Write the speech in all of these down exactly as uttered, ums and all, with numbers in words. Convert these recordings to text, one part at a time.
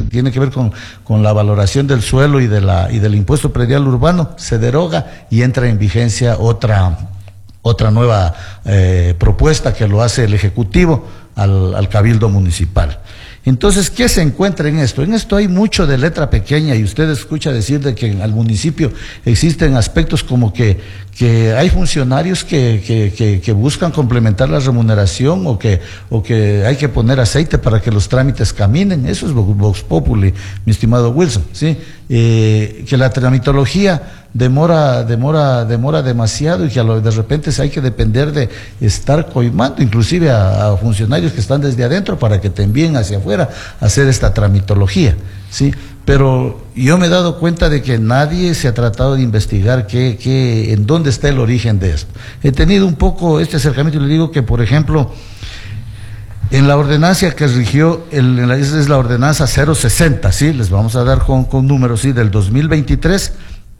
tiene que ver con, con la valoración del suelo y, de la, y del impuesto predial urbano, se deroga y entra en vigencia otra, otra nueva eh, propuesta que lo hace el Ejecutivo al, al Cabildo Municipal. Entonces, ¿qué se encuentra en esto? En esto hay mucho de letra pequeña y usted escucha decir de que al municipio existen aspectos como que, que hay funcionarios que, que, que, que buscan complementar la remuneración o que, o que hay que poner aceite para que los trámites caminen. Eso es Vox Populi, mi estimado Wilson, ¿sí? Eh, que la tramitología demora, demora, demora demasiado y que a lo, de repente hay que depender de estar coimando inclusive a, a funcionarios que están desde adentro para que te envíen hacia afuera a hacer esta tramitología, ¿sí? Pero yo me he dado cuenta de que nadie se ha tratado de investigar qué, qué, en dónde está el origen de esto. He tenido un poco este acercamiento y le digo que, por ejemplo, en la ordenanza que rigió, el, en la, esa es la ordenanza cero sesenta, ¿sí? Les vamos a dar con, con números, ¿sí? Del dos mil veintitrés,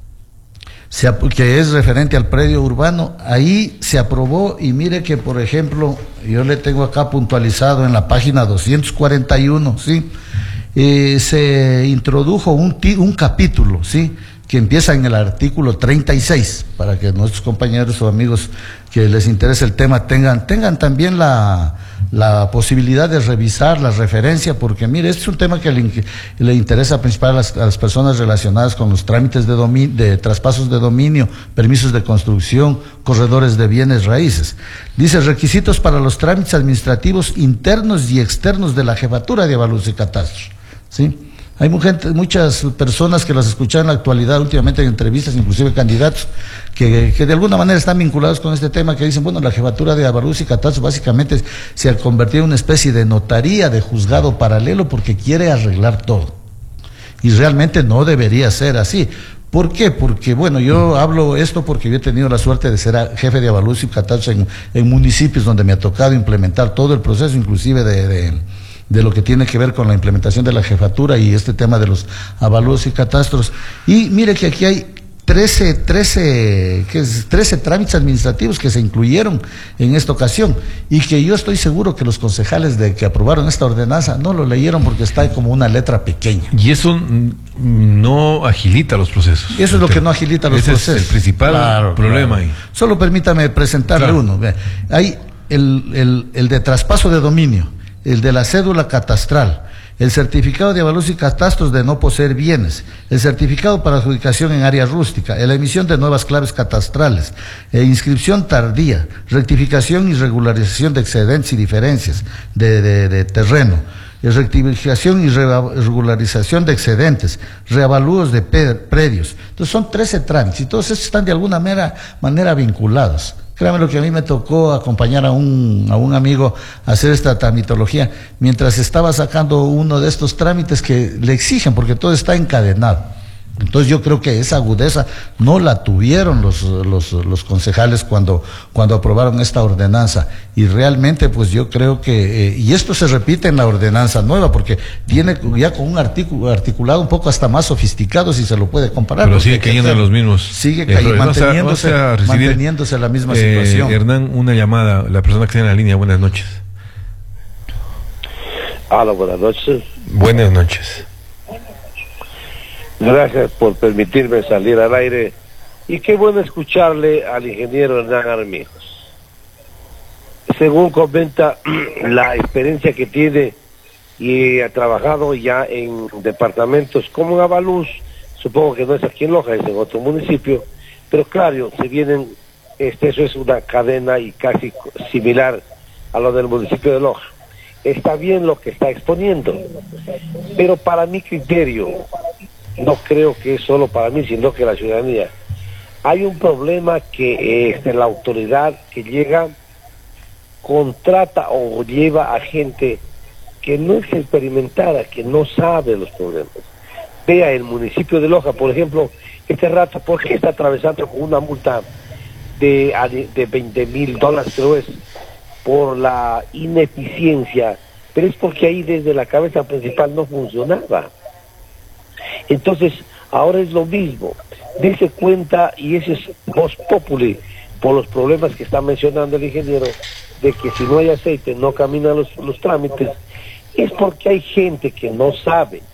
se, que es referente al predio urbano, ahí se aprobó y mire que, por ejemplo, yo le tengo acá puntualizado en la página doscientos cuarenta y uno, ¿sí? Eh, se introdujo un, un capítulo, ¿sí? Que empieza en el artículo treinta y seis, para que nuestros compañeros o amigos que les interese el tema tengan, tengan también la, la posibilidad de revisar la referencia, porque mire, este es un tema que le, le interesa principalmente a las, a las personas relacionadas con los trámites de, dominio, de traspasos de dominio, permisos de construcción, corredores de bienes raíces. Dice, requisitos para los trámites administrativos internos y externos de la Jefatura de Avalúos y Catastros, ¿sí? Hay muchas personas que las escuchan en la actualidad, últimamente en entrevistas, inclusive candidatos, que, que de alguna manera están vinculados con este tema, que dicen, bueno, la Jefatura de Avalúos y Catastros básicamente se ha convertido en una especie de notaría, de juzgado paralelo, porque quiere arreglar todo. Y realmente no debería ser así. ¿Por qué? Porque, bueno, yo hablo esto porque yo he tenido la suerte de ser jefe de Avalúos y Catastros en, en municipios donde me ha tocado implementar todo el proceso, inclusive de... de de lo que tiene que ver con la implementación de la jefatura y este tema de los avalúos y catastros. Y mire que aquí hay trece, trece, ¿qué es? trece trámites administrativos que se incluyeron en esta ocasión y que yo estoy seguro que los concejales de que aprobaron esta ordenanza no lo leyeron porque está como una letra pequeña. Y eso no agilita los procesos. Eso es lo que no agilita los Ese procesos. Es el principal claro, problema claro. ahí. Solo permítame presentarle claro. uno. Hay el, el, el de traspaso de dominio, el de la cédula catastral, el certificado de avalúos y catastros de no poseer bienes, el certificado para adjudicación en área rústica, la emisión de nuevas claves catastrales, e inscripción tardía, rectificación y regularización de excedentes y diferencias de, de, de terreno, rectificación y regularización de excedentes, reavalúos de predios. Entonces son trece trámites y todos estos están de alguna manera, manera vinculados. Créame lo que a mí me tocó acompañar a un, a un amigo a hacer esta tramitología, mientras estaba sacando uno de estos trámites que le exigen, porque todo está encadenado. Entonces yo creo que esa agudeza no la tuvieron los, los, los concejales cuando, cuando aprobaron esta ordenanza. Y realmente pues yo creo que, eh, y esto se repite en la ordenanza nueva, porque viene ya con un artículo articulado un poco hasta más sofisticado, si se lo puede comparar. Pero sigue cayendo en los mismos. Sigue cayendo, manteniéndose, vamos a, vamos a recibir, manteniéndose la misma eh, situación. Hernán, una llamada, la persona que está en la línea, buenas noches. Hola, buenas noches. Buenas noches. Gracias por permitirme salir al aire y qué bueno escucharle al ingeniero Hernán Armijos. Según comenta la experiencia que tiene y ha trabajado ya en departamentos como en Avalúos, supongo que no es aquí en Loja, es en otro municipio, pero claro, se vienen, este, eso es una cadena y casi similar a lo del municipio de Loja. Está bien lo que está exponiendo, pero para mi criterio, no creo que es solo para mí, sino que la ciudadanía. Hay un problema que este, la autoridad que llega contrata o lleva a gente que no es experimentada, que no sabe los problemas. Vea el municipio de Loja, por ejemplo, este rato, ¿por qué está atravesando con una multa de, de veinte mil dólares, creo es, por la ineficiencia? Pero es porque ahí desde la cabeza principal no funcionaba. Entonces, ahora es lo mismo. Dese cuenta, y ese es Vox Populi, por los problemas que está mencionando el ingeniero, de que si no hay aceite no caminan los, los trámites, es porque hay gente que no sabe.